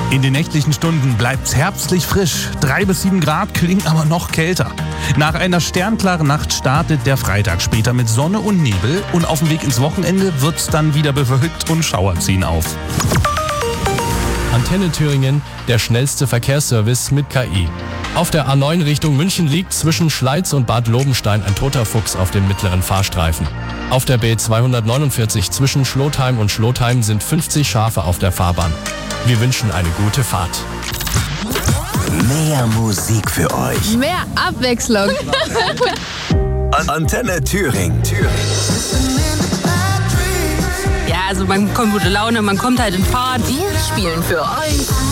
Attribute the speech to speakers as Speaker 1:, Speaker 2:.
Speaker 1: In den nächtlichen Stunden bleibt's herbstlich frisch. 3 bis 7 Grad klingen aber noch kälter. Nach einer sternklaren Nacht startet der Freitag später mit Sonne und Nebel und auf dem Weg ins Wochenende wird's dann wieder bewölkt und Schauer ziehen auf.
Speaker 2: Antenne Thüringen, der schnellste Verkehrsservice mit KI. Auf der A9 Richtung München liegt zwischen Schleiz und Bad Lobenstein ein toter Fuchs auf dem mittleren Fahrstreifen. Auf der B249 zwischen Schlotheim und Schlotheim sind 50 Schafe auf der Fahrbahn. Wir wünschen eine gute Fahrt.
Speaker 3: Mehr Musik für euch.
Speaker 4: Mehr Abwechslung.
Speaker 3: Antenne Thüringen.
Speaker 5: Ja, also man kommt gute Laune, man kommt halt in Fahrt.
Speaker 4: Wir spielen für euch